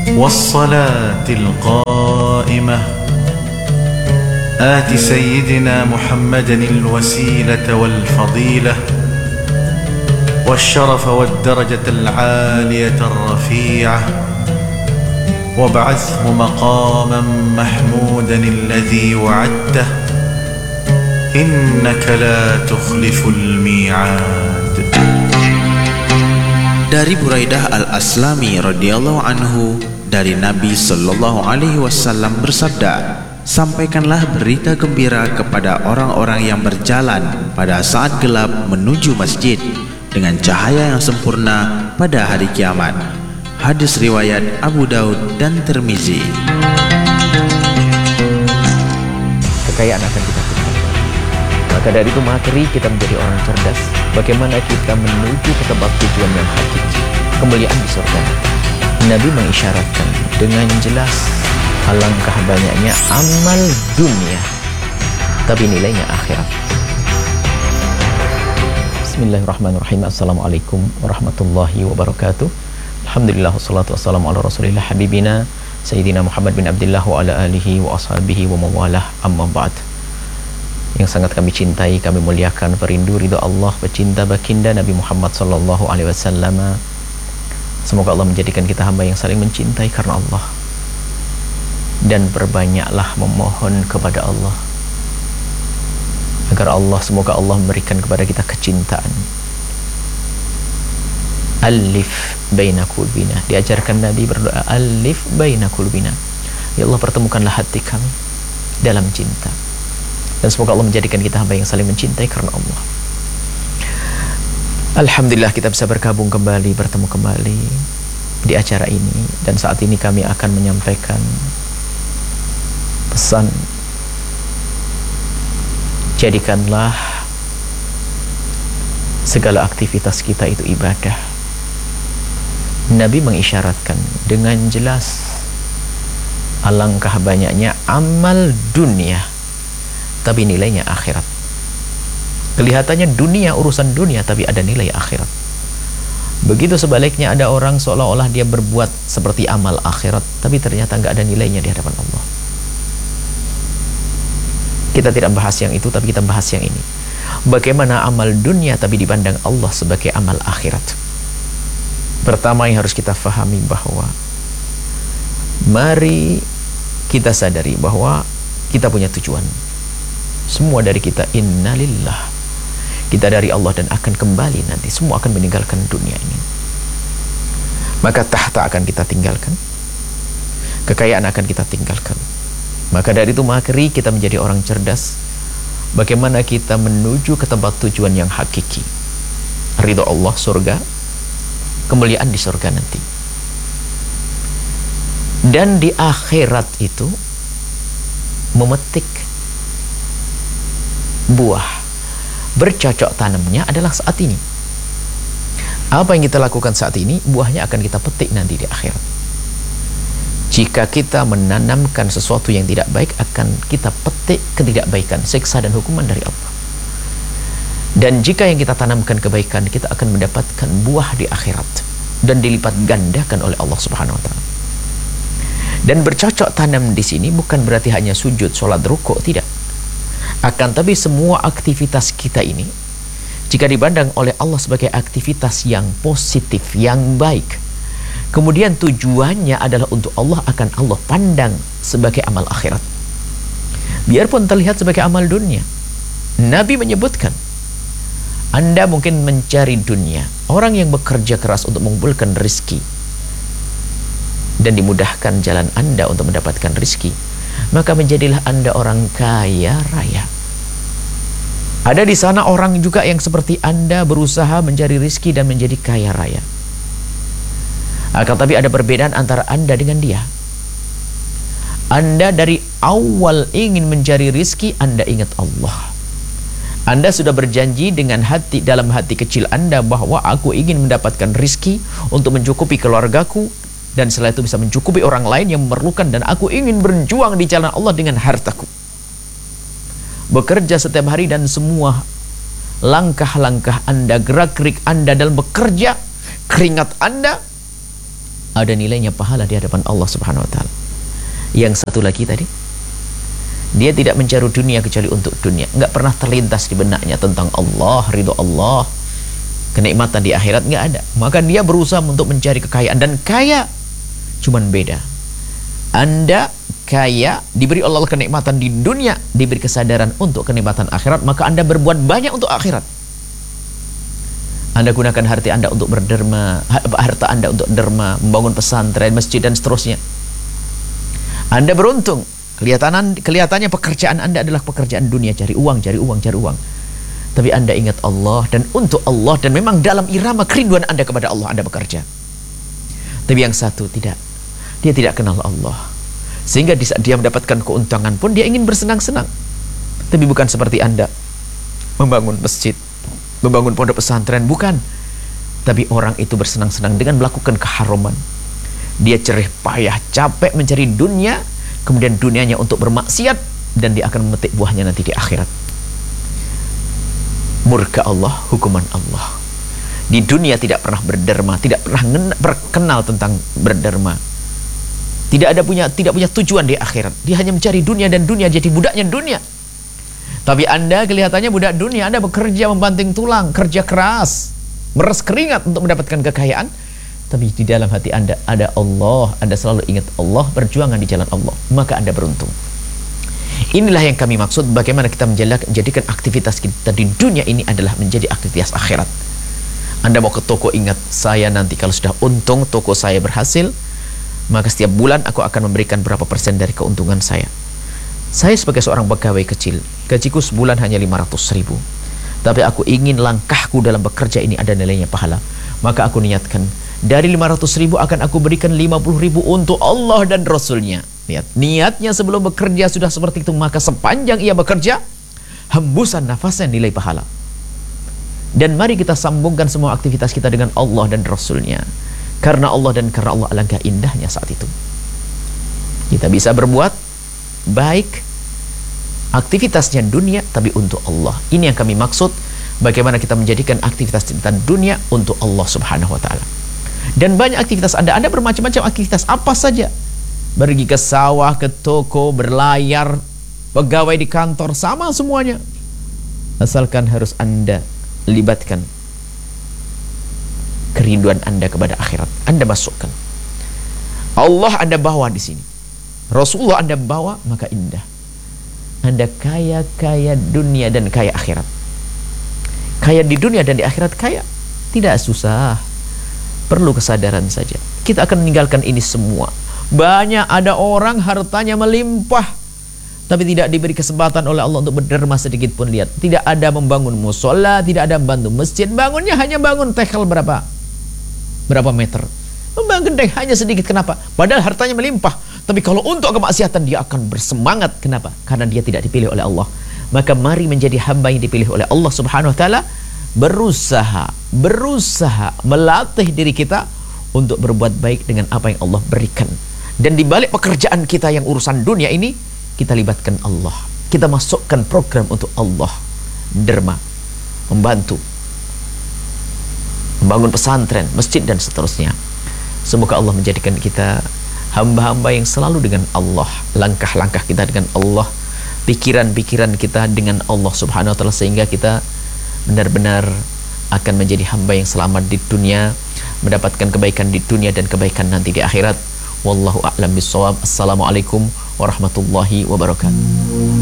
والصلاة القائمة آت سيدنا محمدا الوسيلة والفضيلة والشرف والدرجة العالية الرفيعة وابعثه مقاما محمودا الذي وعدته إنك لا تخلف الميعاد. Dari Buraidah al-Aslami radhiyallahu anhu, dari Nabi sallallahu alaihi wasallam bersabda, sampaikanlah berita gembira kepada orang-orang yang berjalan pada saat gelap menuju masjid dengan cahaya yang sempurna pada hari kiamat. Hadis riwayat Abu Daud dan Tirmizi. Kekayaan akan kita tinggalkan. Maka dari itu mari kita menjadi orang cerdas. Bagaimana kita menuju ke tempat tujuan yang hakiki, kemuliaan di surga. Nabi mengisyaratkan dengan jelas, alangkah banyaknya amal dunia, tapi nilainya akhirat. Bismillahirrahmanirrahim. Assalamualaikum warahmatullahi wabarakatuh. Alhamdulillah wassalatu wassalamu ala rasulillah habibina Sayyidina Muhammad bin Abdullah wa ala alihi wa ashabihi wa mawalah, amma ba'd. Yang sangat kami cintai, kami muliakan, perindu ridha Allah, pecinta baginda Nabi Muhammad sallallahu alaihi wasallam. Semoga Allah menjadikan kita hamba yang saling mencintai karena Allah, dan berbanyaklah memohon kepada Allah agar semoga Allah memberikan kepada kita kecintaan. Alif baina qulubina, diajarkan Nabi berdoa, alif baina qulubina, ya Allah pertemukanlah hati kami dalam cinta. Dan semoga Allah menjadikan kita hamba yang saling mencintai karena Allah. Alhamdulillah kita bisa bergabung kembali, bertemu kembali di acara ini. Dan saat ini kami akan menyampaikan pesan, jadikanlah segala aktivitas kita itu ibadah. Nabi mengisyaratkan dengan jelas, alangkah banyaknya amal dunia, tapi nilainya akhirat. Kelihatannya dunia, urusan dunia, tapi ada nilai akhirat. Begitu sebaliknya, ada orang seolah-olah dia berbuat seperti amal akhirat, tapi ternyata nggak ada nilainya di hadapan Allah. Kita tidak bahas yang itu, tapi kita bahas yang ini. Bagaimana amal dunia tapi dipandang Allah sebagai amal akhirat. Pertama yang harus kita fahami bahwa mari kita sadari bahwa kita punya tujuan. Semua dari kita innalillah, kita dari Allah dan akan kembali nanti. Semua akan meninggalkan dunia ini. Maka tahta akan kita tinggalkan, kekayaan akan kita tinggalkan. Maka dari itu mari kita menjadi orang cerdas. Bagaimana kita menuju ke tempat tujuan yang hakiki, ridho Allah, surga, kemuliaan di surga nanti. Dan di akhirat itu memetik buah, bercocok tanamnya adalah saat ini. Apa yang kita lakukan saat ini, buahnya akan kita petik nanti di akhirat. Jika kita menanamkan sesuatu yang tidak baik, akan kita petik ketidakbaikan, siksa dan hukuman dari Allah. Dan jika yang kita tanamkan kebaikan, kita akan mendapatkan buah di akhirat dan dilipat gandakan oleh Allah Subhanahu wa taala. Dan bercocok tanam di sini bukan berarti hanya sujud, sholat, rukuk, tidak. Akan tapi semua aktivitas kita ini, jika dipandang oleh Allah sebagai aktivitas yang positif, yang baik, kemudian tujuannya adalah untuk Allah, akan Allah pandang sebagai amal akhirat. Biarpun terlihat sebagai amal dunia. Nabi menyebutkan, Anda mungkin mencari dunia, orang yang bekerja keras untuk mengumpulkan rezeki dan dimudahkan jalan Anda untuk mendapatkan rezeki, maka menjadilah Anda orang kaya raya. Ada di sana orang juga yang seperti Anda berusaha mencari rezeki dan menjadi kaya raya. Akan tapi ada perbedaan antara Anda dengan dia. Anda dari awal ingin mencari rezeki, Anda ingat Allah. Anda sudah berjanji dengan hati, dalam hati kecil Anda, bahwa aku ingin mendapatkan rezeki untuk mencukupi keluargaku, dan setelah itu bisa mencukupi orang lain yang memerlukan, dan aku ingin berjuang di jalan Allah dengan hartaku. Bekerja setiap hari, dan semua langkah-langkah Anda, gerak-gerik Anda dalam bekerja, keringat Anda ada nilainya pahala di hadapan Allah Subhanahu wa taala. Yang satu lagi tadi, dia tidak mencari dunia kecuali untuk dunia, enggak pernah terlintas di benaknya tentang Allah, ridho Allah, kenikmatan di akhirat enggak ada. Maka dia berusaha untuk mencari kekayaan, dan kaya cuman beda. Anda kaya, diberi Allah kenikmatan di dunia, diberi kesadaran untuk kenikmatan akhirat, maka Anda berbuat banyak untuk akhirat. Anda gunakan harta Anda untuk berderma, harta Anda untuk derma, membangun pesantren, masjid, dan seterusnya. Anda beruntung. Kelihatannya pekerjaan Anda adalah pekerjaan dunia, cari uang. Tapi Anda ingat Allah dan untuk Allah, dan memang dalam irama kerinduan Anda kepada Allah Anda bekerja. Tapi yang satu tidak. Dia tidak kenal Allah. Sehingga di saat dia mendapatkan keuntungan pun dia ingin bersenang-senang. Tapi bukan seperti Anda membangun masjid, membangun pondok pesantren, bukan. Tapi orang itu bersenang-senang dengan melakukan keharuman. Dia jerih payah, capek mencari dunia, kemudian dunianya untuk bermaksiat, dan dia akan memetik buahnya nanti di akhirat. Murka Allah, hukuman Allah. Di dunia tidak pernah berderma, tidak pernah berkenal tentang berderma. Tidak punya tujuan di akhirat. Dia hanya mencari dunia, dan dunia jadi budaknya dunia. Tapi Anda kelihatannya budak dunia. Anda bekerja membanting tulang, kerja keras, meres keringat untuk mendapatkan kekayaan. Tapi di dalam hati Anda ada Allah. Anda selalu ingat Allah, perjuangan di jalan Allah. Maka Anda beruntung. Inilah yang kami maksud, bagaimana kita menjadikan aktivitas kita di dunia ini adalah menjadi aktivitas akhirat. Anda mau ke toko, ingat, saya nanti kalau sudah untung, toko saya berhasil, maka setiap bulan aku akan memberikan berapa persen dari keuntungan saya. Saya sebagai seorang pegawai kecil, gajiku sebulan hanya 500.000. Tapi aku ingin langkahku dalam bekerja ini ada nilainya pahala. Maka aku niatkan, dari 500.000 akan aku berikan 50.000 untuk Allah dan Rasulnya. Lihat, niatnya sebelum bekerja sudah seperti itu. Maka sepanjang ia bekerja, hembusan nafasnya nilai pahala. Dan mari kita sambungkan semua aktivitas kita dengan Allah dan Rasulnya. Karena Allah dan karena Allah, alangkah indahnya saat itu. Kita bisa berbuat baik, aktivitasnya dunia, tapi untuk Allah. Ini yang kami maksud, bagaimana kita menjadikan aktivitas kita dunia untuk Allah Subhanahu wa ta'ala. Dan banyak aktivitas Anda bermacam-macam aktivitas, apa saja. Pergi ke sawah, ke toko, berlayar, pegawai di kantor, sama semuanya. Asalkan harus Anda libatkan kerinduan Anda kepada akhirat. Anda masukkan. Allah Anda bawa di sini. Rasulullah Anda bawa, maka indah. Anda kaya dunia dan kaya akhirat. Kaya di dunia dan di akhirat kaya. Tidak susah. Perlu kesadaran saja. Kita akan meninggalkan ini semua. Banyak ada orang hartanya melimpah, tapi tidak diberi kesempatan oleh Allah untuk berderma sedikit pun. Lihat, tidak ada membangun musola, tidak ada membantu masjid. Bangunnya hanya bangun tekel berapa meter, membangun genteng hanya sedikit. Kenapa? Padahal hartanya melimpah. Tapi kalau untuk kemaksiatan dia akan bersemangat. Kenapa? Karena dia tidak dipilih oleh Allah. Maka mari menjadi hamba yang dipilih oleh Allah Subhanahu wa ta'ala. Berusaha melatih diri kita untuk berbuat baik dengan apa yang Allah berikan. Dan di balik pekerjaan kita yang urusan dunia ini, kita libatkan Allah. Kita masukkan program untuk Allah. Derma, membantu, membangun pesantren, masjid, dan seterusnya. Semoga Allah menjadikan kita hamba-hamba yang selalu dengan Allah. Langkah-langkah kita dengan Allah, pikiran-pikiran kita dengan Allah Subhanahu wa ta'ala, sehingga kita benar-benar akan menjadi hamba yang selamat di dunia, mendapatkan kebaikan di dunia dan kebaikan nanti di akhirat. Wallahu a'lam bishawab. Assalamualaikum warahmatullahi wabarakatuh.